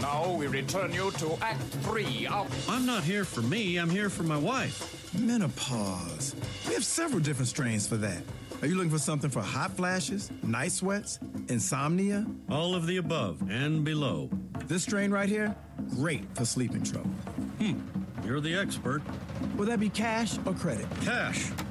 now we return you to Act 3 of... I'm not here for me, I'm here for my wife. Menopause. We have several different strains for that. Are you looking for something for hot flashes, night sweats, insomnia? All of the above and below. This strain right here, great for sleeping trouble. You're the expert. Will that be cash or credit? Cash.